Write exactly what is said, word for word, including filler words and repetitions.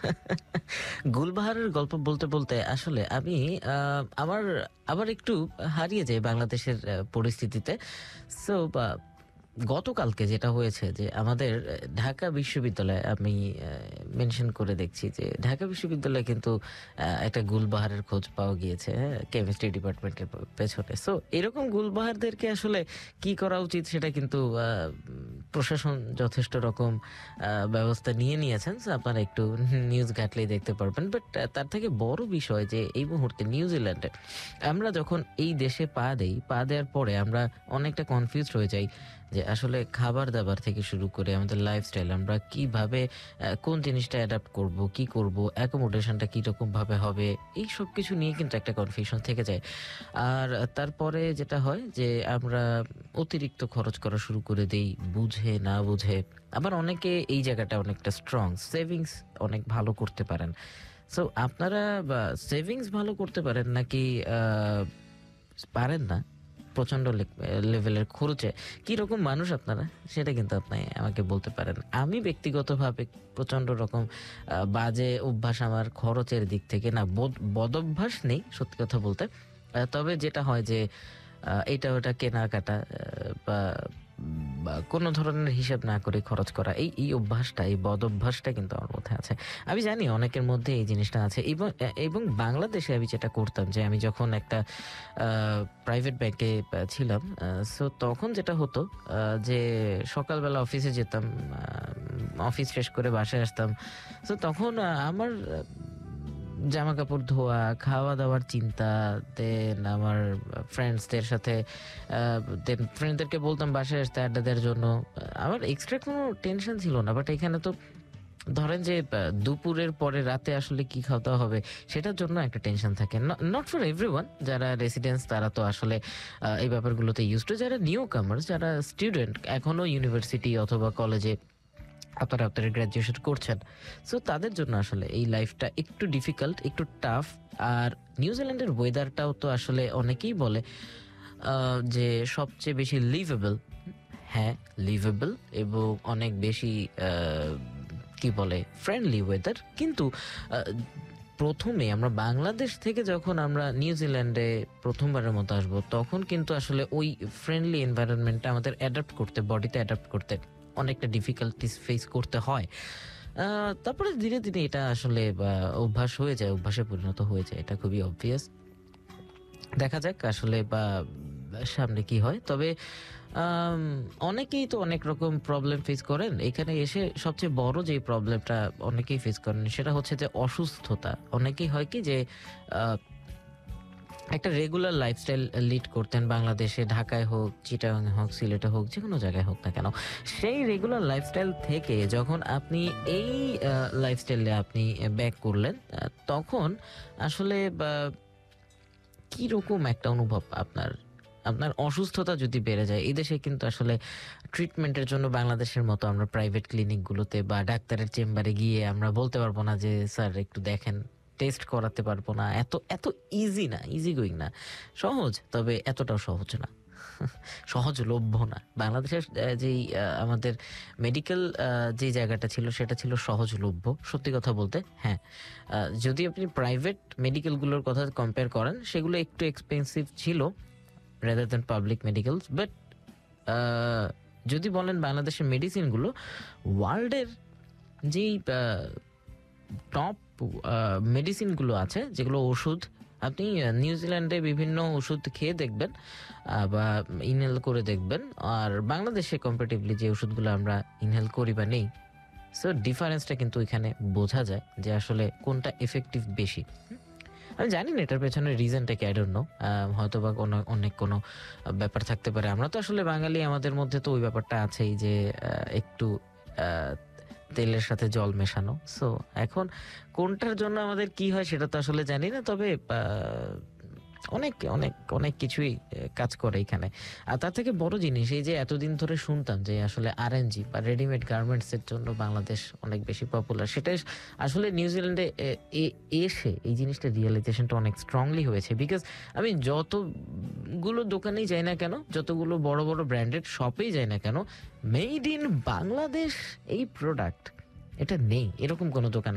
গুলবাহারের গল্প বলতে বলতে আসলে আমি আহ, আমার আবার একটু হারিয়ে যাই বাংলাদেশের আহ, পরিস্থিতিতে। সো গতকালকে যেটা হয়েছে যে আমাদের আহ, ঢাকা বিশ্ববিদ্যালয়ে আমি মেনশন করে দেখছি যে ঢাকা বিশ্ববিদ্যালয়ে কিন্তু আহ, একটা গুলবাহারের খোঁজ পাওয়া গিয়েছে, হ্যাঁ, কেমিস্ট্রি ডিপার্টমেন্টের পেছনে। সো এরকম গুলবাহারদেরকে আসলে কি করা উচিত সেটা কিন্তু আহ, উম, প্রশাসন যথেষ্ট রকম আহ, ব্যবস্থা নিয়ে নিয়েছেন। So আপনারা একটু নিউজ ঘাটলেই দেখতে পারবেন। বাট তার থেকে বড় বিষয় যে এই মুহূর্তে নিউজিল্যান্ডে আমরা যখন এই দেশে পা দেই, পা দেওয়ার পরে আমরা অনেকটা কনফিউজ হয়ে যাই যে আসলে খাবার দাবার থেকে শুরু করে আমাদের লাইফস্টাইল, আমরা কিভাবে আহ, কোন জিনিসটা অ্যাডাপ্ট করব, কি করব, অ্যাকোমোডেশনটা কীরকম ভাবে হবে, এই সব কিছু নিয়ে কিন্তু একটা কনফিউশন থেকে যায়। আর তারপরে যেটা হয় যে আমরা অতিরিক্ত খরচ করা শুরু করে দেই, বুঝে না বুঝে। আবার অনেকে এই জায়গাটা অনেকটা স্ট্রং, সেভিংস অনেক ভালো করতে পারেন। সো আপনারা সেভিংস ভালো করতে পারেন নাকি আহ, পারেন না, প্রচন্ড লেভেলের খরচে কিরকম মানুষ আপনারা, সেটা কিন্তু আপনি আমাকে বলতে পারেন। আমি ব্যক্তিগতভাবে প্রচন্ড রকম আহ, বাজে অভ্যাস আমার খরচের দিক থেকে, না বদ- বদভ্যাস নেই সত্যি কথা বলতে। আহ, তবে যেটা হয় যে আহ, এটা ওটা কেনাকাটা আহ, বা বা কোনো ধরনের হিসাব না করে খরচ করা, এই এই অভ্যাসটা, এই বদ অভ্যাসটা কিন্তু আমার মধ্যে আছে। আমি জানি অনেকের মধ্যে এই জিনিসটা আছে। এবং এবং বাংলাদেশে আমি যেটা করতাম যে আমি যখন একটা প্রাইভেট ব্যাংকে ছিলাম, সো তখন যেটা হতো আহ, যে সকালবেলা অফিসে যেতাম, অফিস শেষ করে বাসায় আসতাম। সো তখন আহ, আমার জামা কাপড় ধোয়া, খাওয়া দাওয়ার চিন্তা, দেন আমার ফ্রেন্ডসদের সাথে দেন ফ্রেন্ডদেরকে বলতাম বাসায় আসতে আড্ডা দেওয়ার জন্য। আমার এক্সট্রা কোনো টেনশন ছিল না। বাট এখানে তো ধরেন যে আহ, দুপুরের পরে রাতে আসলে কি খাওয়া দাওয়া হবে সেটার জন্য একটা টেনশন থাকে। নট ফর এভরিওয়ান, যারা রেসিডেন্টস তারা তো আসলে আহ, এই ব্যাপারগুলোতে ইউজ টু। যারা নিউ কামার্স, যারা স্টুডেন্ট এখনো ইউনিভার্সিটি অথবা কলেজে আপনারা আপনারা গ্র্যাজুয়েশন করছেন, সো তাদের জন্য আসলে এই লাইফটা একটু ডিফিকাল্ট, একটু টাফ। আর নিউজিল্যান্ডের ওয়েদারটাও তো আসলে অনেকেই বলে আহ, যে সবচেয়ে বেশি লিভেবল। হ্যাঁ, লিভেবল এবং অনেক বেশি আহ, কি বলে ফ্রেন্ডলি ওয়েদার। কিন্তু আহ, প্রথমে আমরা বাংলাদেশ থেকে যখন আমরা নিউজিল্যান্ডে প্রথমবারের মতো আসবো, তখন কিন্তু আসলে ওই ফ্রেন্ডলি এনভায়রনমেন্টটা আমাদের অ্যাডাপ্ট করতে, বডিতে অ্যাডাপ্ট করতে অনেকটা ডিফিকাল্টিস ফেস করতে হয়। আহ, তারপরে ধীরে ধীরে এটা আসলে আহ, অভ্যাস হয়ে যায়, অভ্যাসে পরিণত হয়ে যায়, এটা খুবই অবভিয়াস। দেখা যাক আসলে বা সামনে কি হয়। তবে আম, অনেকেই তো অনেক রকম প্রবলেম ফেস করেন এখানে এসে। সবচেয়ে বড় যে প্রবলেমটা অনেকেই ফেস করেন সেটা হচ্ছে যে অসুস্থতা। অনেকেই হয় কি যে আহ, একটা রেগুলার লাইফস্টাইল লিড করতেন বাংলাদেশে, ঢাকায় হোক, চিটাগাং হোক, সিলেটে হোক, যে কোনো জায়গায় হোক না কেন, সেই রেগুলার লাইফস্টাইল থেকে যখন আপনি এই লাইফস্টাইলে আপনি ব্যাক করলেন, আহ, তখন আসলে কি রকম একটা অনুভব আপনার, আপনার অসুস্থতা যদি বেড়ে যায়। এই দেশে কিন্তু আসলে ট্রিটমেন্টের জন্য বাংলাদেশের মতো আমরা প্রাইভেট ক্লিনিকগুলোতে বা ডাক্তারের চেম্বারে গিয়ে আমরা বলতে পারবো না যে স্যার একটু দেখেন, টেস্ট করাতে পারবো না। এত এত ইজি না, ইজি গোয়িং না। সহজ, তবে এতটাও সহজ না, সহজলভ্য না। বাংলাদেশের আহ, যেই আহ, আমাদের মেডিকেল যে জায়গাটা ছিল সেটা ছিল সহজলভ্য সত্যি কথা বলতে। হ্যাঁ, আহ, যদি আপনি প্রাইভেট মেডিকেলগুলোর কথা কম্পেয়ার করেন, সেগুলো একটু এক্সপেন্সিভ ছিল rather than public medicals. But যদি বলেন বাংলাদেশের মেডিসিনগুলো ওয়ার্ল্ডের যেই টপ মেডিসিনগুলো আছে, যেগুলো ওষুধ, আপনি আহ, নিউজিল্যান্ডে বিভিন্ন ওষুধ খেয়ে দেখবেন আহ, বা ইনহেল করে দেখবেন, আর বাংলাদেশে কম্পারেটিভলি যে ওষুধগুলো আমরা ইনহেল করি বা নেই, সো ডিফারেন্সটা কিন্তু এখানে বোঝা যায় যে আসলে কোনটা এফেক্টিভ বেশি। হুম? আমি জানি না এটার পেছনে রিজনটা কি, আই ডোন্ট নো। হয়তো বা কোনো অনেক কোনো ব্যাপার থাকতে পারে। আমরা তো আসলে বাঙালি, আমাদের মধ্যে তো ওই ব্যাপারটা আছেই যে আহ, একটু আহ, তেলের সাথে জল মেশানো। সো এখন কোনটার জন্য আমাদের কি হয় সেটা তো আসলে জানি না। তবে আহ, অনেক অনেক অনেক কিছুই আহ, কাজ করে এখানে। আর তার থেকে বড় জিনিস, এই যে এতদিন ধরে শুনতাম যে আসলে আরএনজি বা রেডিমেড গার্মেন্টস এর জন্য বাংলাদেশ অনেক বেশি পপুলার, সেটা আসলে নিউজিল্যান্ডে এ- এ- এসে এই জিনিসটা রিয়েলাইজেশনটা অনেক স্ট্রংলি হয়েছে। বিকজ আমি যতগুলো দোকানেই যাই না কেন, যতগুলো বড় বড় ব্র্যান্ডেড শপেই যাই না কেন, মেড ইন বাংলাদেশ এই প্রোডাক্ট এটা নেই, এরকম কোনো দোকান